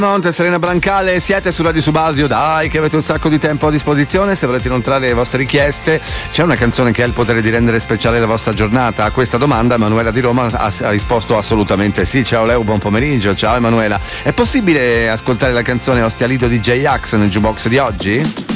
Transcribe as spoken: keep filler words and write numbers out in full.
Monte, Serena Brancale, siete su Radio Subasio, dai che avete un sacco di tempo a disposizione. Se volete inoltrare le vostre richieste, c'è una canzone che ha il potere di rendere speciale la vostra giornata? A questa domanda Emanuela di Roma ha, ha risposto assolutamente sì. Ciao Leo, buon pomeriggio. Ciao Emanuela, è possibile ascoltare la canzone Ostia Lido di J-Ax nel jukebox di oggi?